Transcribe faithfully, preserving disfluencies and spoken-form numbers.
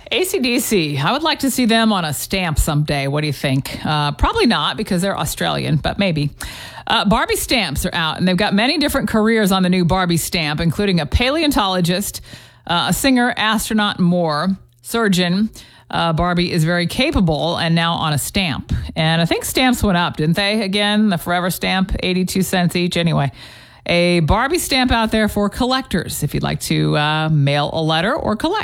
A C D C, I would like to see them on a stamp someday. What do you think? Uh, probably not because they're Australian, but maybe. Uh, Barbie stamps are out, and they've got many different careers on the new Barbie stamp, including a paleontologist, uh, a singer, astronaut, and more. Surgeon. Uh, Barbie is very capable and now on a stamp. And I think stamps went up, didn't they? Again, the forever stamp, eighty-two cents each. Anyway, a Barbie stamp out there for collectors if you'd like to uh, mail a letter or collect.